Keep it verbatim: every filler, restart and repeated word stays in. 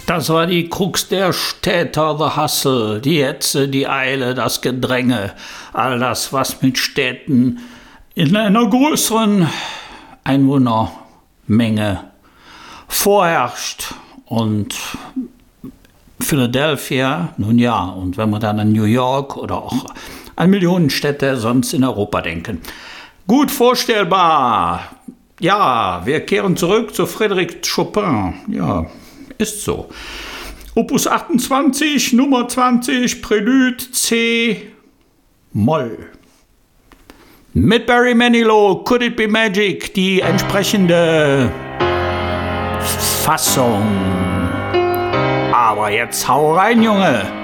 Das war die Krux der Städter, the Hustle, die Hetze, die Eile, das Gedränge, all das, was mit Städten in einer größeren Einwohnermenge vorherrscht. Und Philadelphia, nun ja, und wenn wir dann an New York oder auch an Millionenstädte sonst in Europa denken. Gut vorstellbar. Ja, wir kehren zurück zu Frédéric Chopin. Ja, ist so. Opus achtundzwanzig, Nummer zwanzig, Prelude C-Moll. Mit Barry Manilow, Could It Be Magic, die entsprechende Fassung. Aber jetzt hau rein, Junge!